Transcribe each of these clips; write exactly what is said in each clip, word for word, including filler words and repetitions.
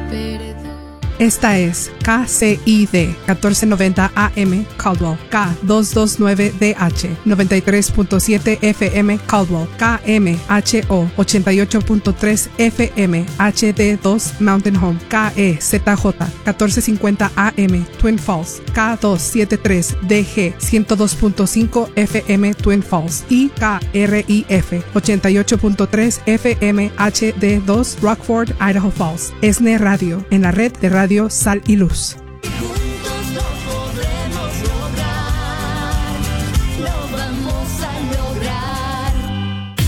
Esta es K C I D catorce noventa A M Caldwell, K doscientos veintinueve D H noventa y tres punto siete F M Caldwell, K M H O ochenta y ocho punto tres F M H D dos Mountain Home, K E Z J catorce cincuenta A M Twin Falls, K doscientos setenta y tres D G ciento dos punto cinco F M Twin Falls y K R I F ochenta y ocho punto tres F M H D dos Rockford, Idaho Falls. ESNE Radio, en la red de radio Sal y Luz. Y juntos lo podremos lograr, lo vamos a lograr.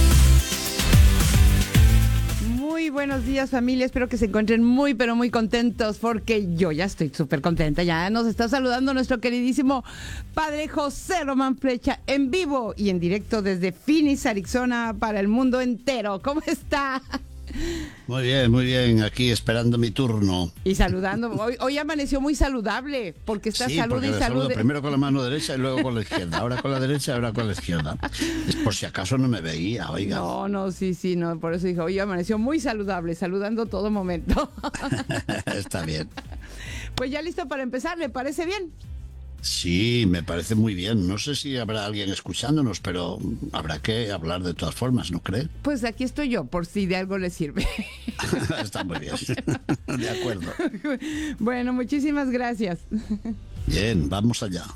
Muy buenos días, familia. Espero que se encuentren muy, pero muy contentos, porque yo ya estoy súper contenta. Ya nos está saludando nuestro queridísimo padre José Román Flecha en vivo y en directo desde Phoenix, Arizona, para el mundo entero. ¿Cómo está? Muy bien, muy bien, aquí esperando mi turno. Y saludando, hoy, hoy amaneció muy saludable, porque está sí, salud porque y le salud. saludo primero con la mano derecha y luego con la izquierda. Ahora con la derecha, ahora con la izquierda. Es por si acaso no me veía, oiga. No, no, sí, sí, no, por eso dijo, hoy amaneció muy saludable, saludando todo momento. Está bien. Pues ya listo para empezar, ¿le parece bien? Sí, me parece muy bien. No sé si habrá alguien escuchándonos, pero habrá que hablar de todas formas, ¿no cree? Pues aquí estoy yo, por si de algo le sirve. Está muy bien. De acuerdo. Bueno, muchísimas gracias. Bien, vamos allá.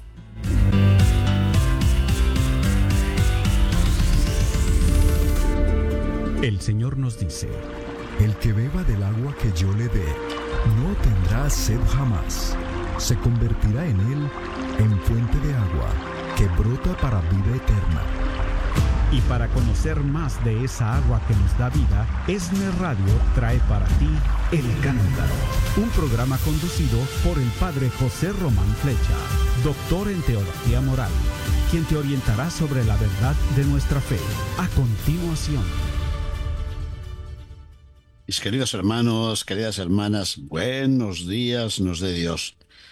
El Señor nos dice: el que beba del agua que yo le dé, no tendrá sed jamás. Se convertirá en él en fuente de agua que brota para vida eterna. Y para conocer más de esa agua que nos da vida, ESNE Radio trae para ti El Cántaro, un programa conducido por el padre José Román Flecha, doctor en teología moral, quien te orientará sobre la verdad de nuestra fe. A continuación. Mis queridos hermanos, queridas hermanas, buenos días nos dé Dios.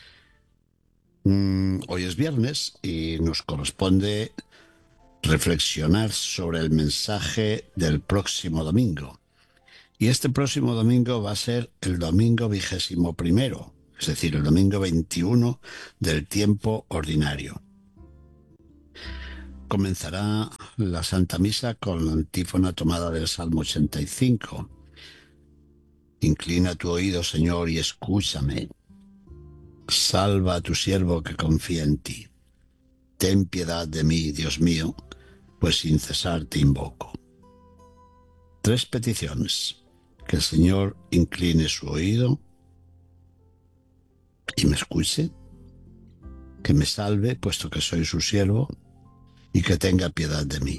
Mm, hoy es viernes y nos corresponde reflexionar sobre el mensaje del próximo domingo. Y este próximo domingo va a ser el domingo vigésimo primero, es decir, el domingo veintiuno del tiempo ordinario. Comenzará la Santa Misa con la antífona tomada del Salmo ochenta y cinco. Inclina tu oído, Señor, y escúchame. Salva a tu siervo que confía en ti. Ten piedad de mí, Dios mío, pues sin cesar te invoco. Tres peticiones: que el Señor incline su oído y me escuche, que me salve, puesto que soy su siervo, y que tenga piedad de mí.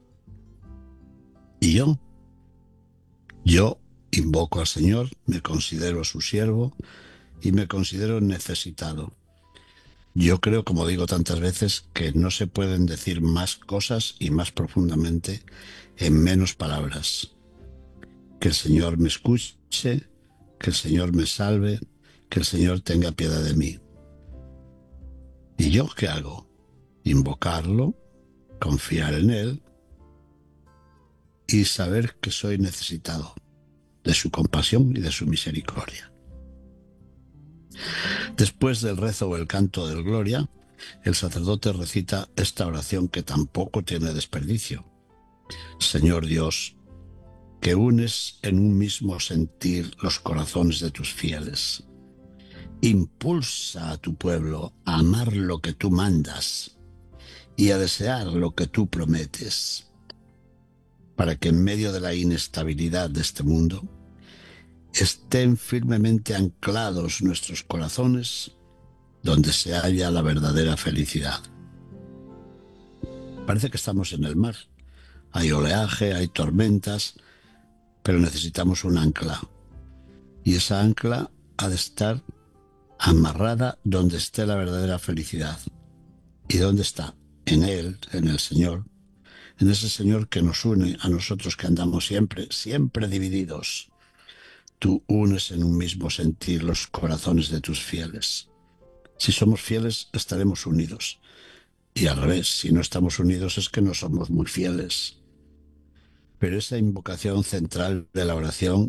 Y yo, yo invoco al Señor, me considero su siervo y me considero necesitado. Yo creo, como digo tantas veces, que no se pueden decir más cosas y más profundamente en menos palabras. Que el Señor me escuche, que el Señor me salve, que el Señor tenga piedad de mí. ¿Y yo qué hago? Invocarlo, confiar en Él y saber que soy necesitado de su compasión y de su misericordia. Después del rezo o el canto del Gloria, el sacerdote recita esta oración que tampoco tiene desperdicio. Señor Dios, que unes en un mismo sentir los corazones de tus fieles, impulsa a tu pueblo a amar lo que tú mandas y a desear lo que tú prometes, para que en medio de la inestabilidad de este mundo estén firmemente anclados nuestros corazones donde se halla la verdadera felicidad. Parece que estamos en el mar. Hay oleaje, hay tormentas, pero necesitamos un ancla. Y esa ancla ha de estar amarrada donde esté la verdadera felicidad. ¿Y dónde está? En Él, en el Señor. En ese Señor que nos une a nosotros que andamos siempre, siempre divididos. Tú unes en un mismo sentir los corazones de tus fieles. Si somos fieles, estaremos unidos. Y al revés, si no estamos unidos es que no somos muy fieles. Pero esa invocación central de la oración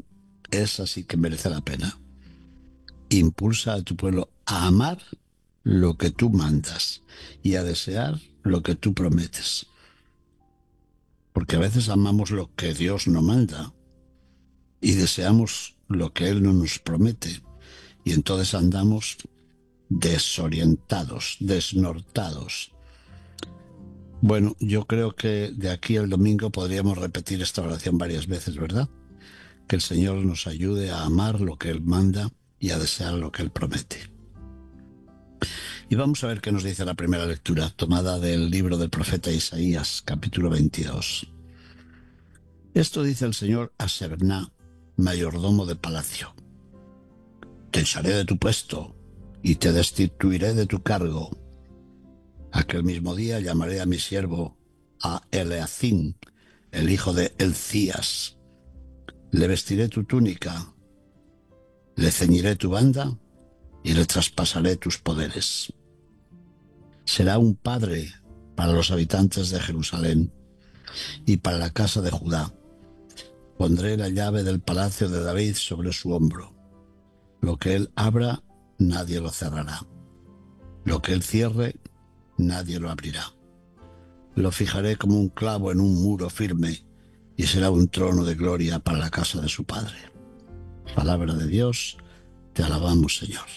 esa sí que merece la pena. Impulsa a tu pueblo a amar lo que tú mandas y a desear lo que tú prometes. Porque a veces amamos lo que Dios no manda y deseamos lo que Él no nos promete. Y entonces andamos desorientados, desnortados. Bueno, yo creo que de aquí al domingo podríamos repetir esta oración varias veces, ¿verdad? Que el Señor nos ayude a amar lo que Él manda y a desear lo que Él promete. Y vamos a ver qué nos dice la primera lectura, tomada del libro del profeta Isaías, capítulo veintidós. Esto dice el Señor a Sebna, mayordomo de palacio. Te echaré de tu puesto y te destituiré de tu cargo. Aquel mismo día llamaré a mi siervo, a Eleazín, el hijo de Elcías. Le vestiré tu túnica, le ceñiré tu banda y le traspasaré tus poderes. Será un padre para los habitantes de Jerusalén y para la casa de Judá. Pondré la llave del palacio de David sobre su hombro. Lo que él abra, nadie lo cerrará. Lo que él cierre, nadie lo abrirá. Lo fijaré como un clavo en un muro firme y será un trono de gloria para la casa de su padre. Palabra de Dios, te alabamos, Señor.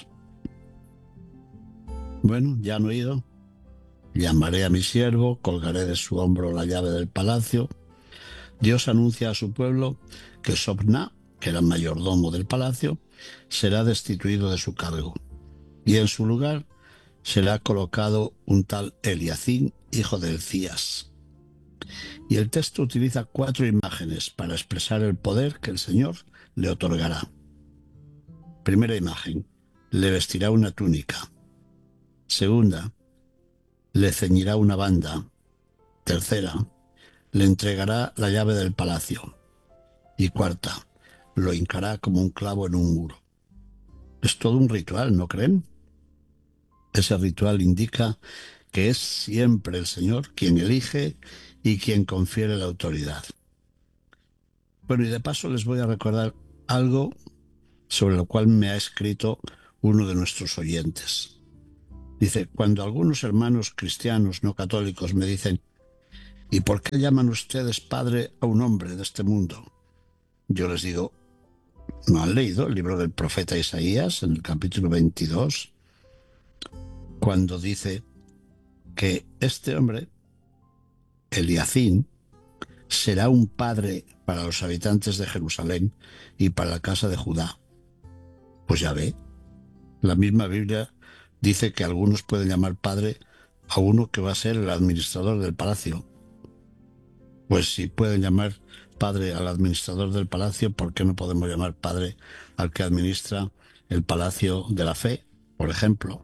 Bueno, ya han oído. Llamaré a mi siervo, colgaré de su hombro la llave del palacio. Dios anuncia a su pueblo que Sobná, que era mayordomo del palacio, será destituido de su cargo, y en su lugar será colocado un tal Eliacín, hijo de Elcías. Y el texto utiliza cuatro imágenes para expresar el poder que el Señor le otorgará. Primera imagen, le vestirá una túnica. Segunda, le ceñirá una banda. Tercera, le entregará la llave del palacio. Y cuarta, lo hincará como un clavo en un muro. Es todo un ritual, ¿no creen? Ese ritual indica que es siempre el Señor quien elige y quien confiere la autoridad. Bueno, y de paso les voy a recordar algo sobre lo cual me ha escrito uno de nuestros oyentes. Dice, cuando algunos hermanos cristianos no católicos me dicen, ¿y por qué llaman ustedes padre a un hombre de este mundo? Yo les digo, ¿no han leído el libro del profeta Isaías en el capítulo veintidós? Cuando dice que este hombre, Eliacín, será un padre para los habitantes de Jerusalén y para la casa de Judá. Pues ya ve, la misma Biblia dice que algunos pueden llamar padre a uno que va a ser el administrador del palacio. Pues si pueden llamar padre al administrador del palacio, ¿por qué no podemos llamar padre al que administra el palacio de la fe, por ejemplo?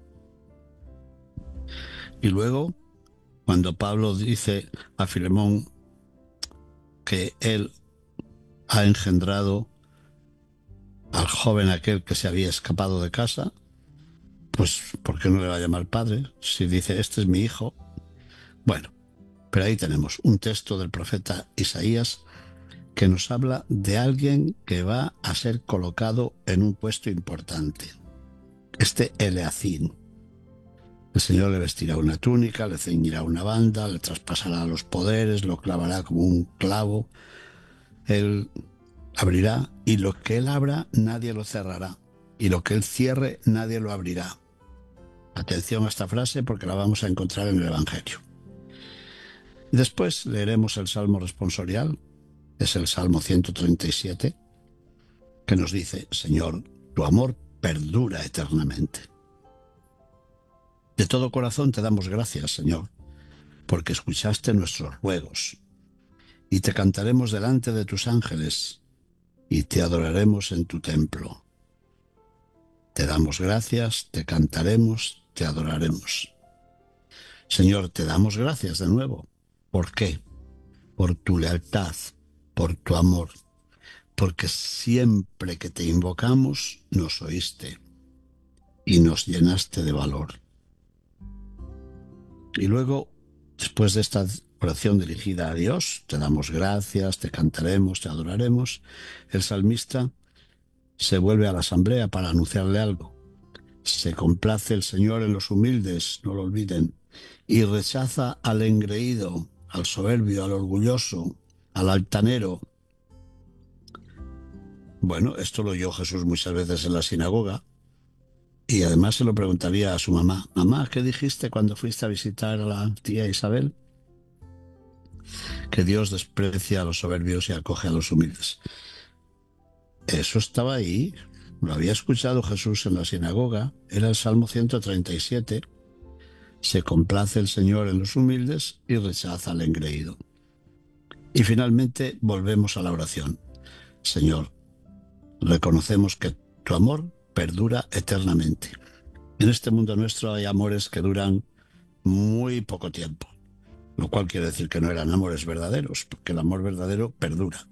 Y luego, cuando Pablo dice a Filemón que él ha engendrado al joven aquel que se había escapado de casa, pues ¿por qué no le va a llamar padre? Si dice, este es mi hijo. Bueno, pero ahí tenemos un texto del profeta Isaías que nos habla de alguien que va a ser colocado en un puesto importante. Este Eleacín. El Señor le vestirá una túnica, le ceñirá una banda, le traspasará los poderes, lo clavará como un clavo. Él abrirá, y lo que él abra, nadie lo cerrará. Y lo que él cierre, nadie lo abrirá. Atención a esta frase porque la vamos a encontrar en el Evangelio. Después leeremos el Salmo responsorial, es el Salmo ciento treinta y siete, que nos dice, Señor, tu amor perdura eternamente. De todo corazón te damos gracias, Señor, porque escuchaste nuestros ruegos, y te cantaremos delante de tus ángeles, y te adoraremos en tu templo. Te damos gracias, te cantaremos, te adoraremos. Señor, te damos gracias de nuevo. ¿Por qué? Por tu lealtad, por tu amor, porque siempre que te invocamos nos oíste y nos llenaste de valor. Y luego, después de esta oración dirigida a Dios, te damos gracias, te cantaremos, te adoraremos, el salmista se vuelve a la asamblea para anunciarle algo. Se complace el Señor en los humildes, no lo olviden, y rechaza al engreído, al soberbio, al orgulloso, al altanero. Bueno, esto lo oyó Jesús muchas veces en la sinagoga y además se lo preguntaría a su mamá. Mamá, ¿qué dijiste cuando fuiste a visitar a la tía Isabel? Que Dios desprecia a los soberbios y acoge a los humildes. Eso estaba ahí, lo había escuchado Jesús en la sinagoga, era el Salmo ciento treinta y siete. Se complace el Señor en los humildes y rechaza al engreído. Y finalmente volvemos a la oración. Señor, reconocemos que tu amor perdura eternamente. En este mundo nuestro hay amores que duran muy poco tiempo, lo cual quiere decir que no eran amores verdaderos, porque el amor verdadero perdura.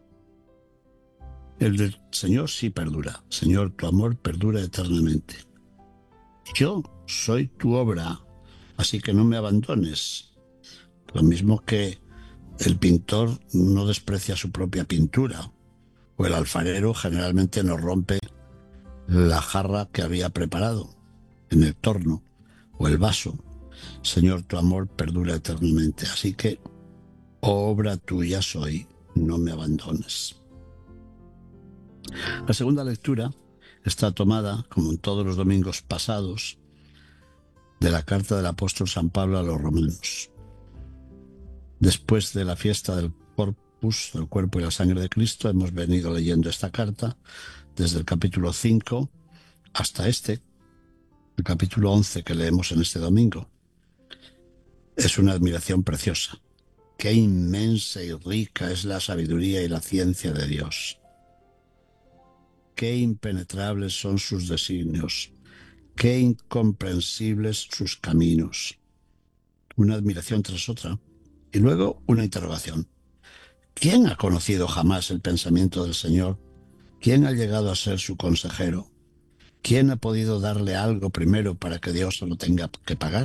El del Señor sí perdura. Señor, tu amor perdura eternamente. Yo soy tu obra, así que no me abandones. Lo mismo que el pintor no desprecia su propia pintura, o el alfarero generalmente no rompe la jarra que había preparado en el torno, o el vaso. Señor, tu amor perdura eternamente, así que obra tuya soy, no me abandones. La segunda lectura está tomada, como en todos los domingos pasados, de la carta del apóstol San Pablo a los romanos. Después de la fiesta del Corpus, del cuerpo y la sangre de Cristo, hemos venido leyendo esta carta desde el capítulo cinco hasta este, el capítulo once que leemos en este domingo. Es una admiración preciosa. Qué inmensa y rica es la sabiduría y la ciencia de Dios. Qué impenetrables son sus designios. Qué incomprensibles sus caminos. Una admiración tras otra. Y luego una interrogación. ¿Quién ha conocido jamás el pensamiento del Señor? ¿Quién ha llegado a ser su consejero? ¿Quién ha podido darle algo primero para que Dios se lo tenga que pagar?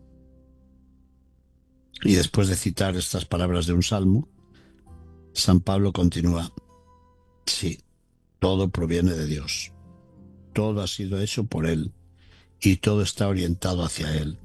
Y después de citar estas palabras de un salmo, San Pablo continúa. Sí, todo proviene de Dios. Todo ha sido hecho por Él y todo está orientado hacia Él.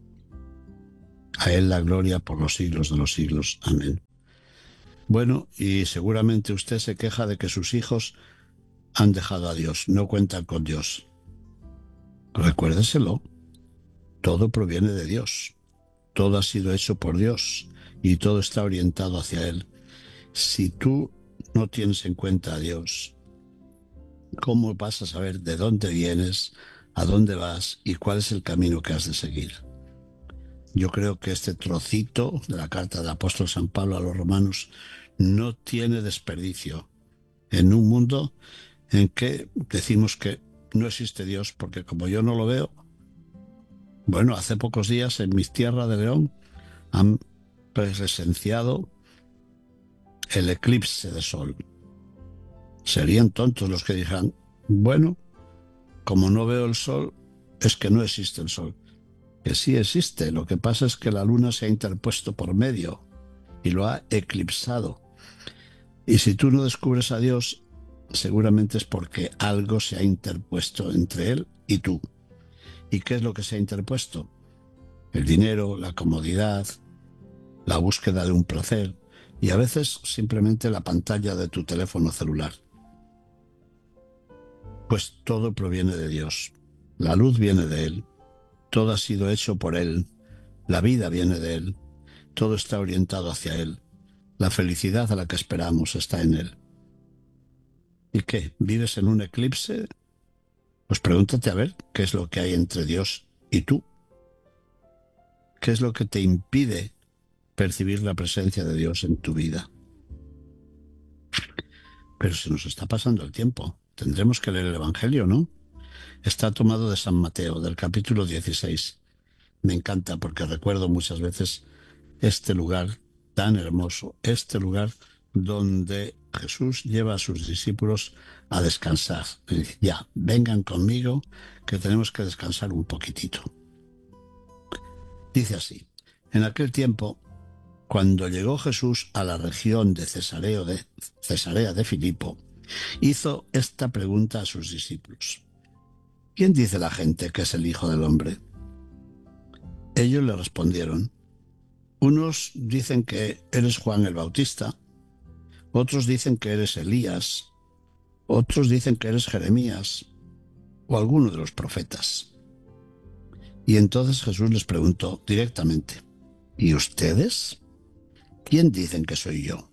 A Él la gloria por los siglos de los siglos. Amén. Bueno, y seguramente usted se queja de que sus hijos han dejado a Dios, no cuentan con Dios. Recuérdeselo, todo proviene de Dios, todo ha sido hecho por Dios y todo está orientado hacia Él. Si tú no tienes en cuenta a Dios, ¿cómo vas a saber de dónde vienes, a dónde vas y cuál es el camino que has de seguir? Yo creo que este trocito de la carta del apóstol San Pablo a los romanos no tiene desperdicio en un mundo en que decimos que no existe Dios, porque como yo no lo veo, bueno, hace pocos días en mi tierra de León han presenciado el eclipse de sol. Serían tontos los que dijeran, bueno, como no veo el sol, es que no existe el sol. Que sí existe, lo que pasa es que la luna se ha interpuesto por medio y lo ha eclipsado. Y si tú no descubres a Dios, seguramente es porque algo se ha interpuesto entre Él y tú. ¿Y qué es lo que se ha interpuesto? El dinero, la comodidad, la búsqueda de un placer y a veces simplemente la pantalla de tu teléfono celular. Pues todo proviene de Dios. La luz viene de Él. Todo ha sido hecho por Él. La vida viene de Él. Todo está orientado hacia Él. La felicidad a la que esperamos está en Él. ¿Y qué? ¿Vives en un eclipse? Pues pregúntate a ver qué es lo que hay entre Dios y tú. ¿Qué es lo que te impide percibir la presencia de Dios en tu vida? Pero se nos está pasando el tiempo. Tendremos que leer el Evangelio, ¿no? Está tomado de San Mateo, del capítulo dieciséis. Me encanta porque recuerdo muchas veces este lugar tan hermoso, este lugar donde Jesús lleva a sus discípulos a descansar. Y dice, ya, vengan conmigo, que tenemos que descansar un poquitito. Dice así, en aquel tiempo, cuando llegó Jesús a la región de Cesarea de, Cesarea de Filipo, hizo esta pregunta a sus discípulos: ¿quién dice la gente que es el Hijo del Hombre? Ellos le respondieron: unos dicen que eres Juan el Bautista, otros dicen que eres Elías, otros dicen que eres Jeremías o alguno de los profetas. Y entonces Jesús les preguntó directamente: ¿y ustedes? ¿Quién dicen que soy yo?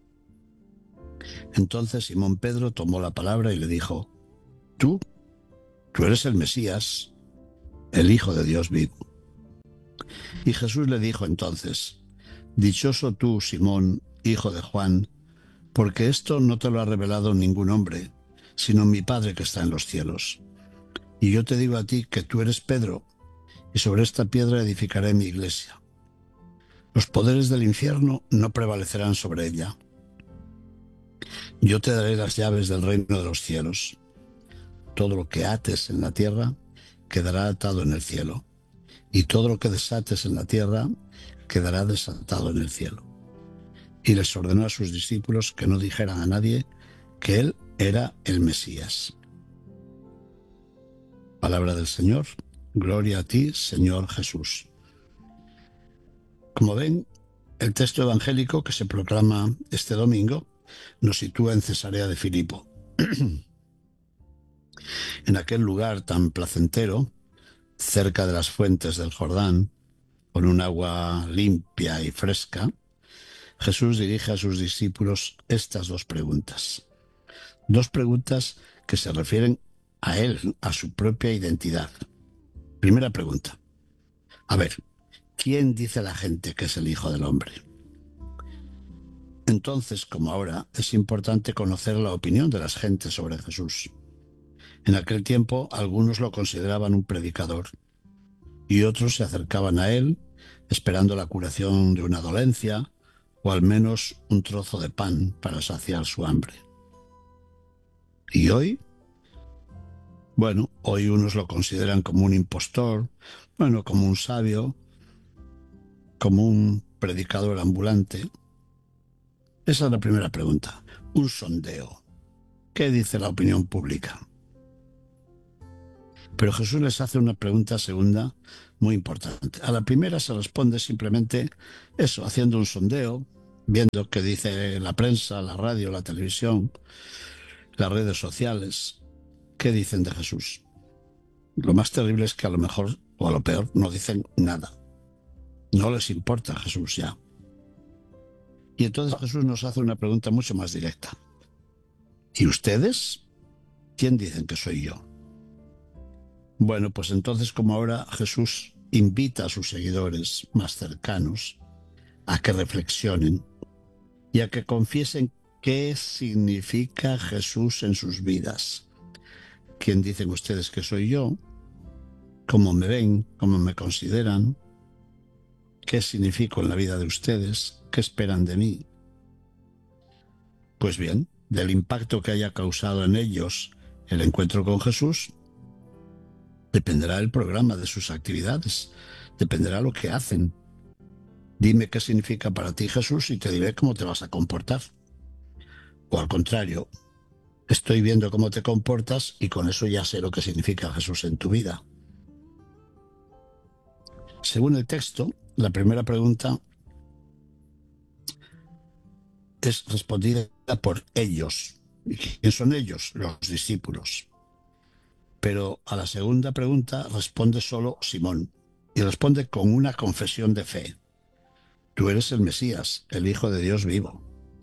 Entonces Simón Pedro tomó la palabra y le dijo: Tú, tú eres el Mesías, el Hijo de Dios vivo. Y Jesús le dijo entonces: Dichoso tú, Simón, hijo de Juan, porque esto no te lo ha revelado ningún hombre, sino mi Padre que está en los cielos. Y yo te digo a ti que tú eres Pedro, y sobre esta piedra edificaré mi iglesia. Los poderes del infierno no prevalecerán sobre ella. Yo te daré las llaves del reino de los cielos. Todo lo que ates en la tierra quedará atado en el cielo, y todo lo que desates en la tierra quedará desatado en el cielo. Y les ordenó a sus discípulos que no dijeran a nadie que él era el Mesías. Palabra del Señor. Gloria a ti, Señor Jesús. Como ven, el texto evangélico que se proclama este domingo nos sitúa en Cesarea de Filipo. En aquel lugar tan placentero, cerca de las fuentes del Jordán, con un agua limpia y fresca, Jesús dirige a sus discípulos estas dos preguntas. Dos preguntas que se refieren a él, a su propia identidad. Primera pregunta: a ver, ¿quién dice la gente que es el Hijo del Hombre? Entonces, como ahora, es importante conocer la opinión de las gentes sobre Jesús. En aquel tiempo, algunos lo consideraban un predicador, y otros se acercaban a él esperando la curación de una dolencia o al menos un trozo de pan para saciar su hambre. ¿Y hoy? Bueno, hoy unos lo consideran como un impostor, bueno, como un sabio, como un predicador ambulante. Esa es la primera pregunta, un sondeo. ¿Qué dice la opinión pública? Pero Jesús les hace una pregunta segunda muy importante. A la primera se responde simplemente eso, haciendo un sondeo, viendo qué dice la prensa, la radio, la televisión, las redes sociales, qué dicen de Jesús. Lo más terrible es que a lo mejor, o a lo peor, no dicen nada. No les importa Jesús ya. Y entonces Jesús nos hace una pregunta mucho más directa. ¿Y ustedes? ¿Quién dicen que soy yo? Bueno, pues entonces, como ahora, Jesús invita a sus seguidores más cercanos a que reflexionen y a que confiesen qué significa Jesús en sus vidas. ¿Quién dicen ustedes que soy yo? ¿Cómo me ven? ¿Cómo me consideran? ¿Qué significo en la vida de ustedes? ¿Qué esperan de mí? Pues bien, del impacto que haya causado en ellos el encuentro con Jesús, dependerá el programa de sus actividades, dependerá lo que hacen. Dime qué significa para ti Jesús y te diré cómo te vas a comportar. O al contrario, estoy viendo cómo te comportas y con eso ya sé lo que significa Jesús en tu vida. Según el texto, la primera pregunta es respondida por ellos. ¿Y quién son ellos? Los discípulos. Pero a la segunda pregunta responde solo Simón, y responde con una confesión de fe. Tú eres el Mesías, el Hijo de Dios vivo.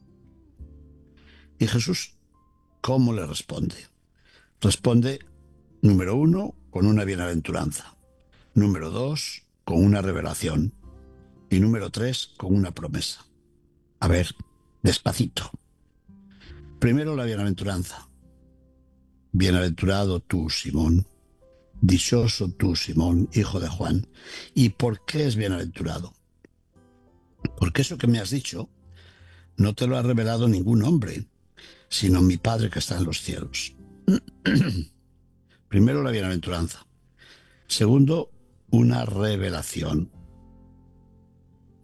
¿Y Jesús cómo le responde? Responde, número uno, con una bienaventuranza. Número dos, con una revelación. Y número tres, con una promesa. A ver, despacito. Primero la bienaventuranza. Bienaventurado tú, Simón. Dichoso tú, Simón, hijo de Juan. ¿Y por qué es bienaventurado? Porque eso que me has dicho no te lo ha revelado ningún hombre, sino mi Padre que está en los cielos. Primero la bienaventuranza. Segundo, una revelación.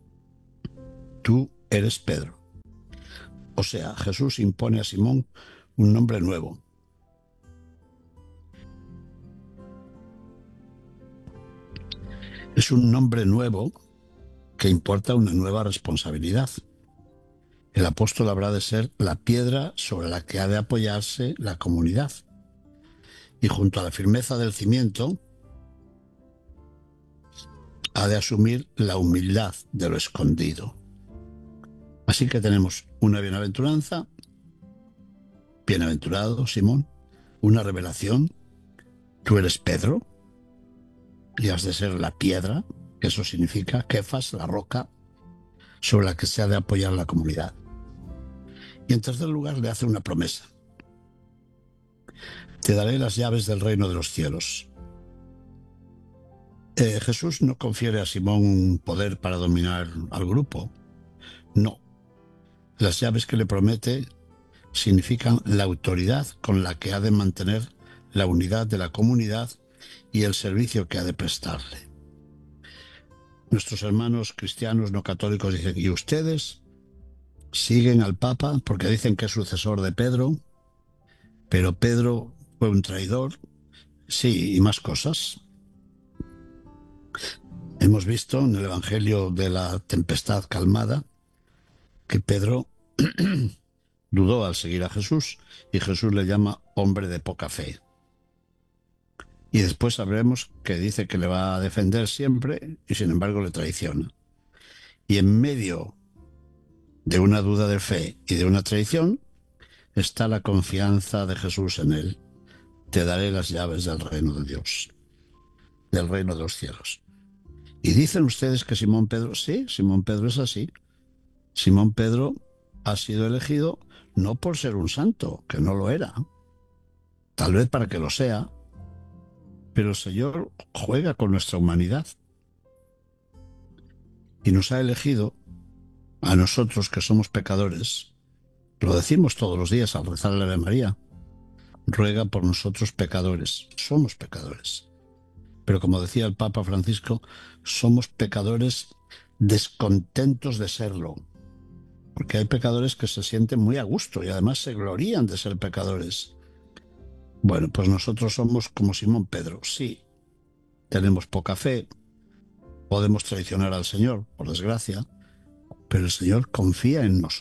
Tú eres Pedro. O sea, Jesús impone a Simón un nombre nuevo. Es un nombre nuevo que importa una nueva responsabilidad. El apóstol habrá de ser la piedra sobre la que ha de apoyarse la comunidad. Y junto a la firmeza del cimiento, ha de asumir la humildad de lo escondido. Así que tenemos una bienaventuranza, bienaventurado Simón, una revelación, tú eres Pedro, y has de ser la piedra, que eso significa Kefas, la roca, sobre la que se ha de apoyar la comunidad. Y en tercer lugar le hace una promesa. Te daré las llaves del reino de los cielos. Eh, Jesús no confiere a Simón un poder para dominar al grupo. No. Las llaves que le promete significan la autoridad con la que ha de mantener la unidad de la comunidad y el servicio que ha de prestarle. Nuestros hermanos cristianos no católicos dicen, ¿y ustedes siguen al Papa porque dicen que es sucesor de Pedro? Pero Pedro fue un traidor. Sí, y más cosas. Hemos visto en el Evangelio de la tempestad calmada que Pedro dudó al seguir a Jesús y Jesús le llama hombre de poca fe. Y después sabremos que dice que le va a defender siempre y sin embargo le traiciona. Y en medio de una duda de fe y de una traición está la confianza de Jesús en él. Te daré las llaves del reino de Dios, del reino de los cielos. Y dicen ustedes que Simón Pedro, sí, Simón Pedro es así. Simón Pedro ha sido elegido no por ser un santo, que no lo era, tal vez para que lo sea, pero el Señor juega con nuestra humanidad y nos ha elegido a nosotros que somos pecadores. Lo decimos todos los días al rezar la Ave María. Ruega por nosotros pecadores. Somos pecadores. Pero como decía el Papa Francisco, somos pecadores descontentos de serlo. Porque hay pecadores que se sienten muy a gusto y además se glorían de ser pecadores. Bueno, pues nosotros somos como Simón Pedro. Sí, tenemos poca fe, podemos traicionar al Señor, por desgracia, pero el Señor confía en nosotros.